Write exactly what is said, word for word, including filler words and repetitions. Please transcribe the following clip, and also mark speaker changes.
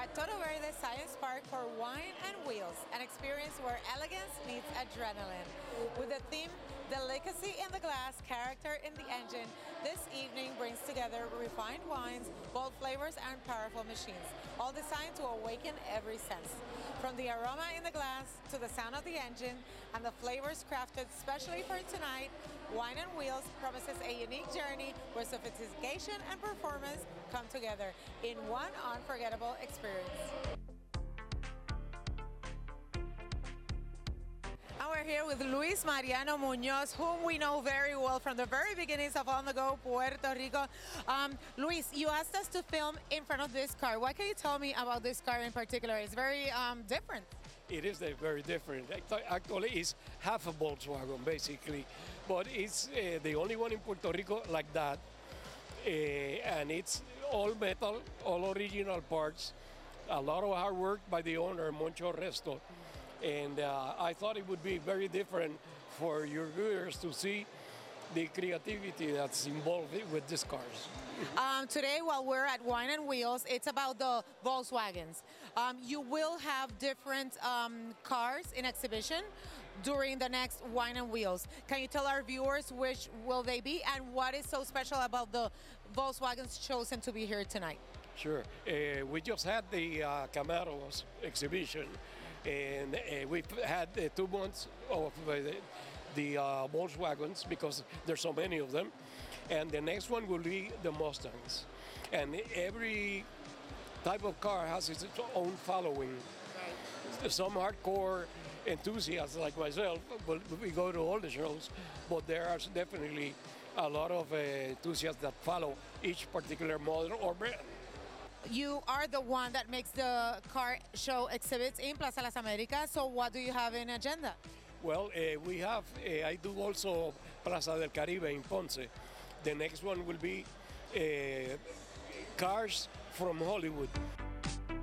Speaker 1: at Todo Verde Science Park for Wine and Wheels, an experience where elegance meets adrenaline. With the theme Delicacy in the Glass, Character in the Engine, this evening brings together refined wines, bold flavors, and powerful machines, all designed to awaken every sense. From the aroma in the glass to the sound of the engine and the flavors crafted specially for tonight, Wine and Wheels promises a unique journey where sophistication and performance come together in one unforgettable experience. And we're here with Luis Mariano Munoz, whom we know very well from the very beginnings of On the Go Puerto Rico. Um, Luis, you asked us to film in front of this car. What can you tell me about this car in particular? It's very um, different.
Speaker 2: It is very different. Actually, it's half a Volkswagen, basically. But it's uh, the only one in Puerto Rico like that. Uh, and it's all metal, all original parts. A lot of hard work by the owner, Moncho Resto. And uh, I thought it would be very different for your viewers to see the creativity that's involved with these cars.
Speaker 1: Um, today, while we're at Wine and Wheels, it's about the Volkswagens. Um, you will have different um, cars in exhibition during the next Wine and Wheels. Can you tell our viewers which will they be and what is so special about the Volkswagens chosen to be here tonight?
Speaker 2: Sure. Uh, we just had the uh, Camaros exhibition, and uh, we've had uh, two months of uh, the, the uh, Volkswagens because there's so many of them. And the next one will be the Mustangs. And every type of car has its own following. Right. Some hardcore enthusiasts like myself, but we go to all the shows, but there are definitely a lot of uh, enthusiasts that follow each particular model or brand.
Speaker 1: You are the one that makes the car show exhibits in Plaza Las Americas, so what do you have in agenda?
Speaker 2: Well, uh, we have, uh, I do also Plaza del Caribe in Ponce. The next one will be uh, cars from Hollywood.